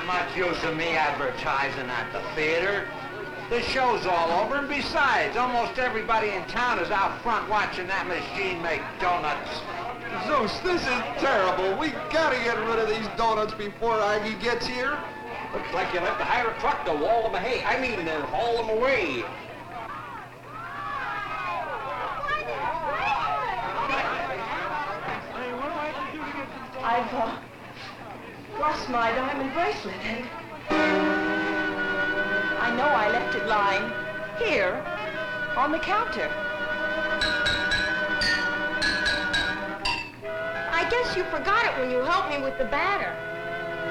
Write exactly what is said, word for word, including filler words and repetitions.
much use of me advertising at the theater. The show's all over, and besides, almost everybody in town is out front watching that machine make donuts. Zeus, this is terrible. We gotta get rid of these donuts before Ivy gets here. Looks like you'll have to hire a truck to wall them hay. I mean, uh, haul them away. I've uh, lost my diamond bracelet, and I know I left it lying here on the counter. I guess you forgot it when you helped me with the batter.